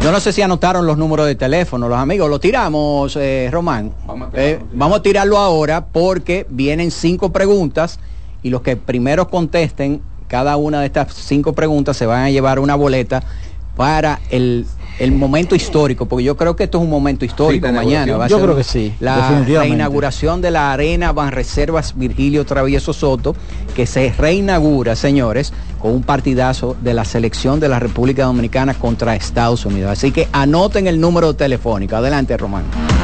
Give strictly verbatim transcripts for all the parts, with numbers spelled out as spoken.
Yo no sé si anotaron los números de teléfono, los amigos. Lo tiramos, eh, Román. Vamos a, tirarlo, eh, vamos a tirarlo ahora porque vienen cinco preguntas y los que primero contesten cada una de estas cinco preguntas se van a llevar una boleta para el, el momento histórico, porque yo creo que esto es un momento histórico. Sí, mañana va a yo ser creo que sí, la reinauguración de la Arena Banreservas Virgilio Travieso Soto, que se reinaugura, señores, con un partidazo de la selección de la República Dominicana contra Estados Unidos. Así que anoten el número telefónico. Adelante, Román.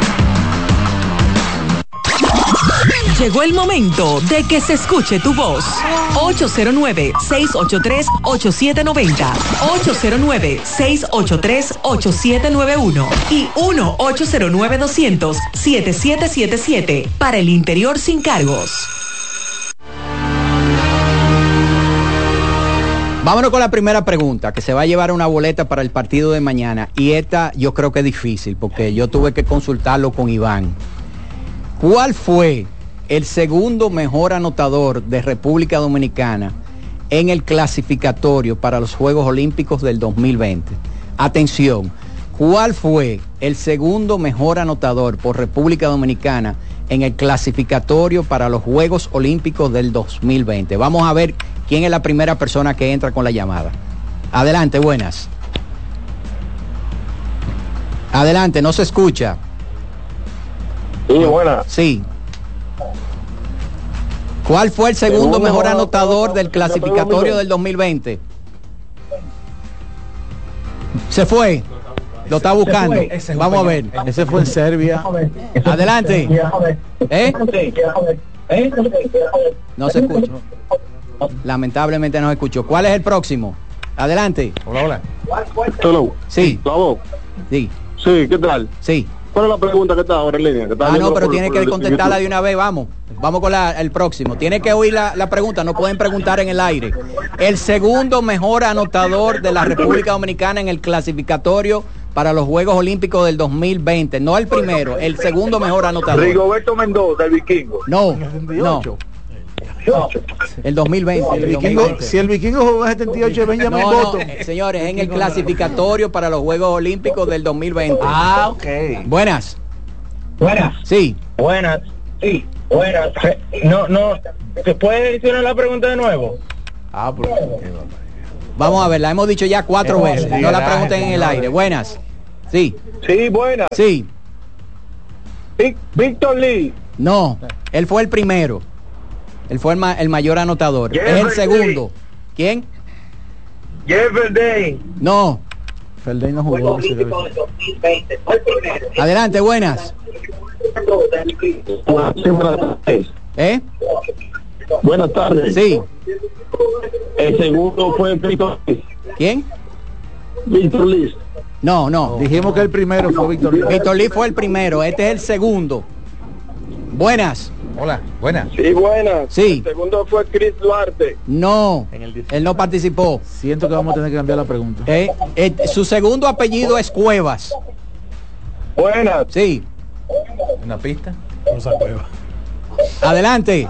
Llegó el momento de que se escuche tu voz. ocho cero nueve, seis ocho tres, ocho siete nueve cero, ocho cero nueve, seis ocho tres, ocho siete nueve uno y uno ocho cero nueve, doscientos, siete siete siete siete para el interior sin cargos. Vámonos con la primera pregunta, que se va a llevar una boleta para el partido de mañana. Y esta yo creo que es difícil, porque yo tuve que consultarlo con Iván. ¿Cuál fue el segundo mejor anotador de República Dominicana en el clasificatorio para los Juegos Olímpicos del dos mil veinte? Atención, ¿cuál fue el segundo mejor anotador por República Dominicana en el clasificatorio para los Juegos Olímpicos del dos mil veinte? Vamos a ver quién es la primera persona que entra con la llamada. Adelante, buenas. Adelante, no se escucha. Sí, buenas. Sí. ¿Cuál fue el segundo, segundo mejor anotador del clasificatorio del dos mil veinte? Se fue. Lo está buscando. Vamos a ver. Ese fue en Serbia. Adelante. ¿Eh? No se escucha. Lamentablemente no se escuchó. ¿Cuál es el próximo? Adelante. Hola, hola. Hello. Sí. ¿Todo? Sí. Sí, ¿qué tal? Sí. ¿Cuál es la pregunta que está ahora en línea? Ah, no, pero tiene que contestarla de una vez, vamos. Vamos con la, el próximo. Tiene que oír la, la pregunta, no pueden preguntar en el aire. El segundo mejor anotador de la República Dominicana en el clasificatorio para los Juegos Olímpicos del dos mil veinte. No el primero, el segundo mejor anotador. Rigoberto Mendoza, el vikingo. No, no. El dos mil veinte. El vikingo, dos mil veinte. Si el vikingo jugó en setenta y ocho, Benjamin no, Button. No, señores, en el clasificatorio para los Juegos Olímpicos del dos mil veinte. Ah, ok. Buenas. Buenas. Sí. Buenas. Sí. Buenas. No, no. ¿Se puede adicionar la pregunta de nuevo? Ah, pero... Vamos a ver, la hemos dicho ya cuatro no, veces. No la pregunten en el aire. Buenas. Sí. Sí, buenas. Sí. Víctor Lee. No, él fue el primero. Él fue el, ma el mayor anotador. Jeffrey es el segundo. Lee. ¿Quién? Jeffrey. No. Felday no jugó. Adelante, buenas. ¿Eh? Buenas tardes. Sí. El segundo fue Víctor Lee. ¿Quién? Víctor Lee. No, no. Dijimos que el primero fue Víctor Lee. Víctor Lee fue el primero. Este es el segundo. Buenas. Hola, buenas. Sí, buenas. Sí. El segundo fue Chris Duarte. No, él no participó. Siento que vamos a tener que cambiar la pregunta. Eh, eh, su segundo apellido es Cuevas. Buenas. Sí. ¿Una pista? Rosa Cuevas. Adelante.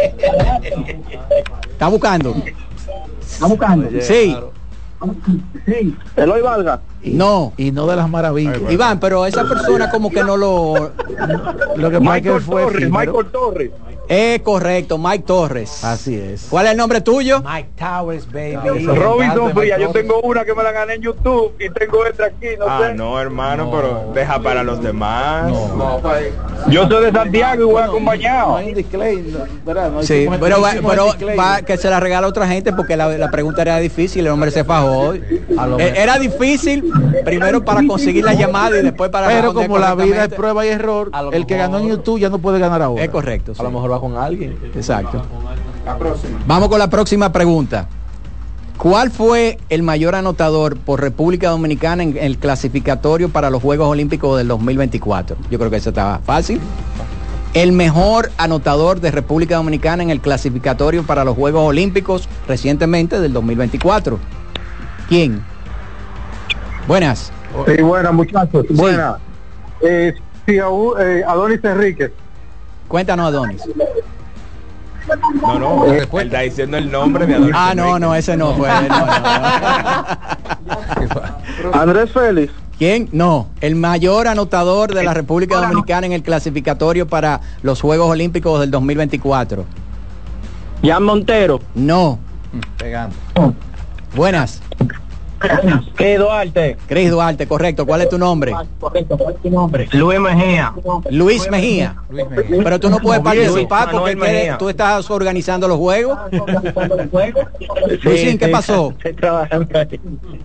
¿Está buscando? ¿Está buscando? Sí. Sí. Eloy Vargas. No. Y no de las maravillas. Ay, Iván, pero esa persona como que no lo... Lo que Michael fue Torres. efímero. Michael Torres. Es correcto, Mike Torres. Así es. ¿Cuál es el nombre tuyo? Mike Towers, baby. Robinson Fría, yo tengo una que me la gané en YouTube y tengo esta aquí, no Ah, sé. no, hermano, no. Pero deja para los demás. No. No, yo soy de Santiago y voy acompañado. No hay display, no, ¿verdad? No hay Sí, como- pero, no va, hicimos pero el display. va, que se la regala a otra gente porque la, la pregunta era difícil, el hombre se fajó. A lo Eh, mejor. Era difícil primero para conseguir la llamada y después para Pero responder como la vida es correctamente. prueba y error, el que ganó en YouTube ya no puede ganar ahora. Es correcto. A lo sí. mejor va con alguien. Exacto. Vamos con la próxima pregunta. ¿Cuál fue el mayor anotador por República Dominicana en el clasificatorio para los Juegos Olímpicos del dos mil veinticuatro? Yo creo que eso estaba fácil. El mejor anotador de República Dominicana en el clasificatorio para los Juegos Olímpicos recientemente del dos mil veinticuatro. ¿Quién? Buenas. Sí, buenas muchachos, Sí. buenas. Eh, sí, eh, Adonis Enríquez. Cuéntanos, Adonis. no, no, él está diciendo el nombre de Adolfo. Ah, no, no, ese no fue. No, no. Andrés Félix. ¿Quién? No, el mayor anotador de la República Dominicana en el clasificatorio para los Juegos Olímpicos del dos mil veinticuatro. Jan Montero. No. Pegando. Buenas. ¿Qué Duarte? Cris Duarte, correcto. ¿Cuál es tu nombre? Correcto, ¿cuál es tu nombre? Luis Mejía. Luis Mejía. Luis Mejía. Pero tú no puedes Luis participar porque Manuel tú, eres- Mejía. tú estás organizando los juegos. Luisín, ¿qué pasó? Estoy trabajando ahí.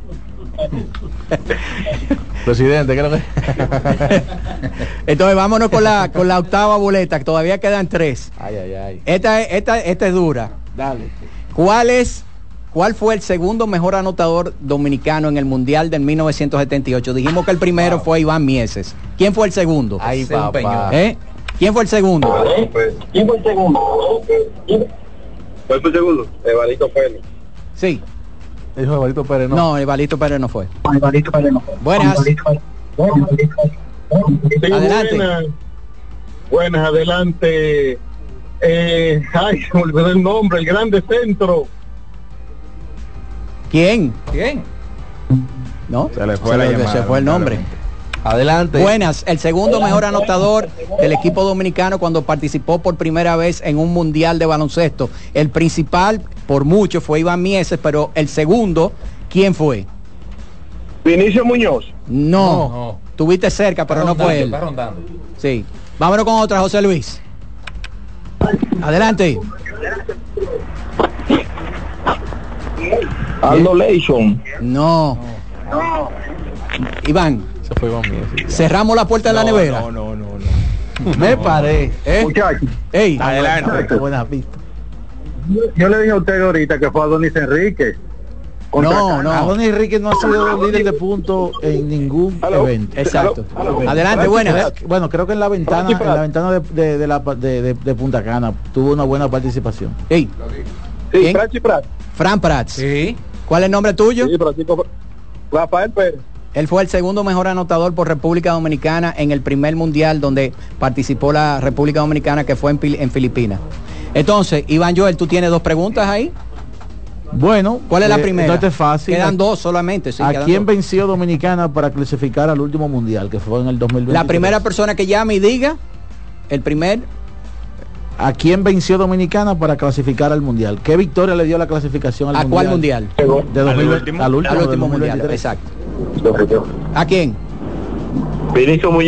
Presidente, creo que. Entonces vámonos con la con la octava boleta, que todavía quedan tres. Ay, ay, ay. Esta, es- esta, esta es dura. Dale. ¿Cuál es, cuál fue el segundo mejor anotador dominicano en el Mundial del mil novecientos setenta y ocho? Dijimos que el primero fue Iván Mieses. ¿Quién fue el segundo? Ay, Se empeñó. papá. ¿Eh? ¿Quién fue el segundo? ¿Quién fue el segundo? ¿Cuál fue el segundo? Evaristo Félix. Sí. Dijo Evarito Pérez, no. No, Evarito Pérez no fue. Alvarito Pérez no. Buenas. Sí, Adelante. Buenas, buenas, adelante. Eh, ay, se me olvidó el nombre, el grande centro. ¿Quién? ¿Quién? ¿No? Se le fue la le- llamada, se fue el nombre. lamentablemente. Adelante. Buenas, el segundo mejor anotador del equipo dominicano cuando participó por primera vez en un mundial de baloncesto. El principal, por mucho, fue Iván Mieses, pero el segundo, ¿quién fue? Vinicio Muñoz. No, No. tuviste cerca, pero no fue él. Está rondando. Sí. Vámonos con otra, José Luis. Adelante. Aldo Leison. No. Iván, Se fue Iván Mieses. cerramos la puerta de la No, nevera. No, no, no, no. Me paré. ¿Eh? Muchachos, Ey, Adelante. Qué buena pista. yo le dije a usted ahorita que fue a Donis Enrique. no, no. Adonis Enrique no ha sido líder de puntos en ningún Aló. evento. Exacto. Aló, aló. Adelante, buenas. Bueno, creo que en la ventana, en la ventana de, de, de la, de, de- de Punta Cana tuvo una buena participación. Ey, Sí, ¿Quién? Franchi Prat. Fran Prats. Sí. ¿Cuál es el nombre tuyo? Sí, Francisco Rafael Pérez. Él fue el segundo mejor anotador por República Dominicana en el primer mundial donde participó la República Dominicana, que fue en, Pil- en Filipinas. Entonces, Iván Joel, tú tienes dos preguntas ahí. Bueno, ¿Cuál es la eh, primera? entonces es fácil. Quedan dos solamente. Sí, ¿A quedan quién dos. venció Dominicana para clasificar al último mundial, que fue en el dos mil veinte? La primera persona que llame y diga, el primer, ¿A quién venció Dominicana para clasificar al mundial? ¿Qué victoria le dio la clasificación al ¿a mundial? cuál mundial? De dos mil veinte, último? al último, Al del último mundial, dos mil veintitrés. exacto. ¿A quién? Vinicio Muñoz.